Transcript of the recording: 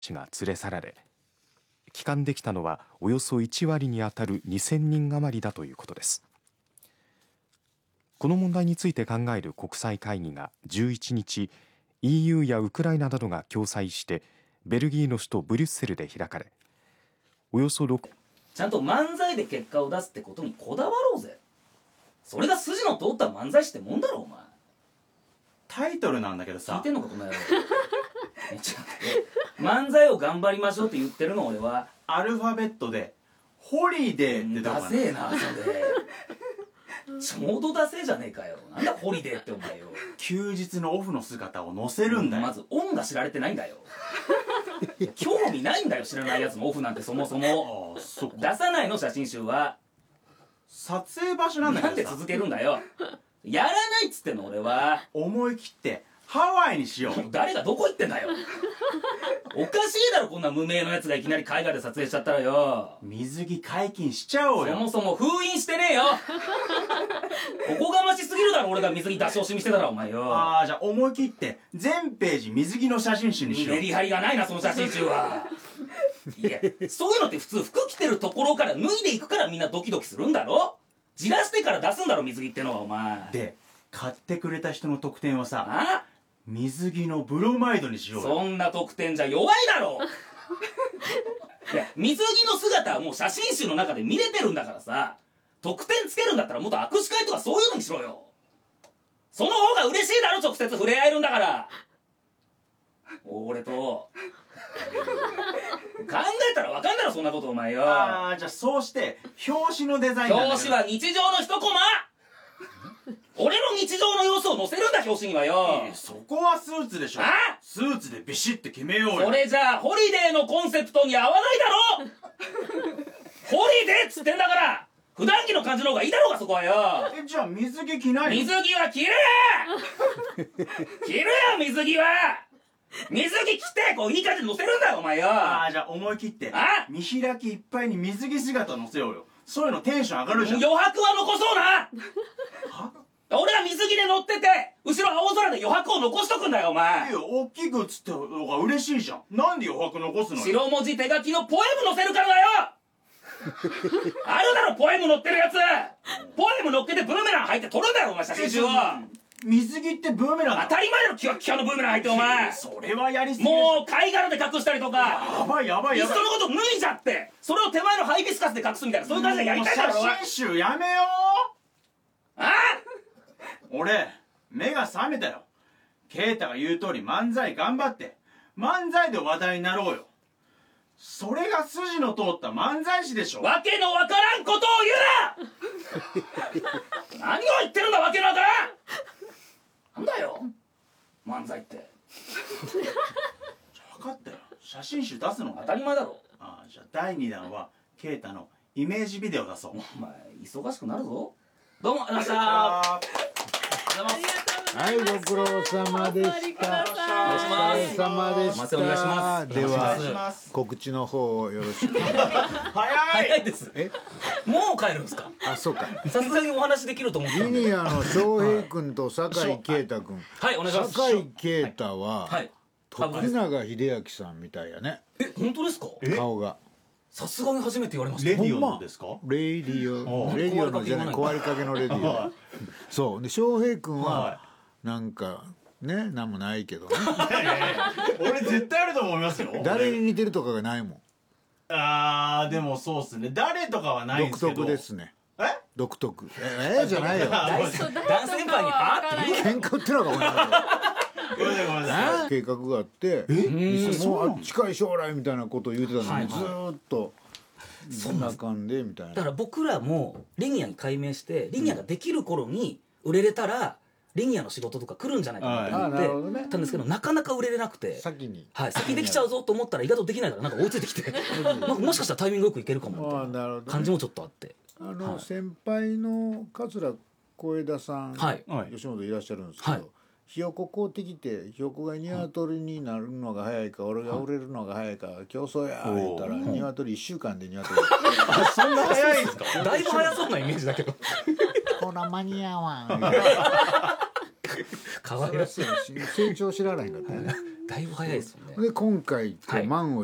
が連れ去られ、帰還できたのはおよそ1割にあたる2000人余りだということです。この問題について考える国際会議が11日、EU やウクライナなどが共催してベルギーの首都ブリュッセルで開かれ、およそ6 ちゃんと漫才で結果を出すってことにこだわろうぜ。それが筋の通った漫才師ってもんだろお前。 タイトルなんだけどさ、 聞いてんのかこの野郎。漫才を頑張りましょうって言ってるの俺はアルファベットでホリデーってどうかな。 ダセえなそれ。ちょうどダセえじゃねえかよ。なんだホリデーってお前よ。 休日のオフの姿を載せるんだよ。 まずオンが知られてないんだよ。興味ないんだよ知らないやつのオフなんてそもそも。 そっか。 出さないの写真集は。 撮影場所なんだけどさ。 なんで続けるんだよ。やらないっつってんの俺は。 思い切ってハワイにしよう。 誰がどこ行ってんだよ。おかしいだろこんな無名のやつがいきなり海外で撮影しちゃったらよ。 水着解禁しちゃおうよ。 そもそも封印してねえよ。おこがましすぎるだろ俺が水着出し惜しみしてたらお前よ。 じゃあ思い切って全ページ水着の写真集にしよう。 メリハリがないなその写真集は。いやそういうのって普通服着てるところから脱いでいくからみんなドキドキするんだろ。じらしてから出すんだろ水着ってのはお前で買ってくれた人の特典はさ、 あ水着のブロマイドにしようよ。 そんな特典じゃ弱いだろ。いや水着の姿はもう写真集の中で見れてるんだからさ、特典つけるんだったらもっと握手会とかそういうのにしろよ。その方が嬉しいだろ直接触れ合えるんだから。俺と考えたら分かんだろそんなことお前よ。 じゃあそうして表紙のデザインなんだけど。 表紙は日常の一コマ。俺の日常の様子を載せるんだ表紙にはよ。 そこはスーツでしょ。スーツでビシッて決めようよ。 それじゃあホリデーのコンセプトに合わないだろ。ホリデーっつってんだから普段着の感じの方がいいだろうがそこはよ。 じゃあ水着着ないの？ 水着は着る着るよ水着は。水着着てこういい感じで載せるんだよお前よ。 じゃあ思い切って見開きいっぱいに水着姿載せようよ。そういうのテンション上がるじゃん。 余白は残そうな。俺が水着で乗ってて後ろ青空で余白を残しとくんだよお前。 いや大きく映った方が嬉しいじゃん。なんで余白残すのよ。 白文字手書きのポエム載せるからだよ。あるだろポエム載ってるやつ。ポエム載っけてブーメラン入って撮るんだよお前写真集を。 水着ってブーメラン当たり前だろキワッキワのブーメラン入ってお前。 それはやりすぎ。 もう貝殻で隠したりとか。 やばいやばいやばい。 いっそのこと脱いじゃってそれを手前のハイビスカスで隠すみたいなそういう感じでやりたいだろ。 写真集やめよう。 俺目が覚めたよ。ケイタが言う通り漫才頑張って漫才で話題になろうよ。それが筋の通った漫才師でしょ。 わけのわからんことを言うな。何を言ってるんだわけのわからん。なんだよ漫才って。 分かったよ。写真集出すの当たり前だろ。 じゃあ第2弾はケイタのイメージビデオ出そう。 お前忙しくなるぞ。どうもありがとうございました。 はい、ご苦労様でした。お疲れ様でした。 お願いします。 では告知の方をよろしく。 早いです。もう帰るんですか。 そうか。 さすがにお話できると思ってたんで。 リニアの翔平君と酒井圭太君。 はい、お願いします。 酒井圭太は徳永英明さんみたいやね。 本当ですか。 顔が。 さすがに初めて言われました。 レディオですか。 レディオのじゃない壊れかけのレディオ。そうで翔平君はなんかねなんもないけどね。 俺絶対あると思いますよ。 誰に似てるとかがないもん。 でもそうっすね。誰とかはないんですけど。 独特ですね。独特。じゃないよ。 大先輩にパーって喧嘩売ってるのかお前。 ごめんなさい。 計画があってもう近い将来みたいなことを言うてたのにずーっとそんな感じでみたいな。 だから僕らもリニアに改名してリニアができる頃に売れれたらリニアの仕事とか来るんじゃないかなと思ってたんですけどなかなか売れれなくて先に先できちゃうぞと思ったら意外とできないからなんか追いついてきてなんかもしかしたらタイミングよくいけるかもみたいな感じもちょっとあって。 先輩の桂小枝さん吉本いらっしゃるんですけどひよこ買うてきてひよこが鶏になるのが早いか俺が売れるのが早いか競争や言ったら鶏1週間で鶏。 そんな早いんですか。 だいぶ早そうなイメージだけど。 ほら間に合わん。 かわいらしい。 成長知らないんだってね。 だいぶ早いですもんね。 で今回、満を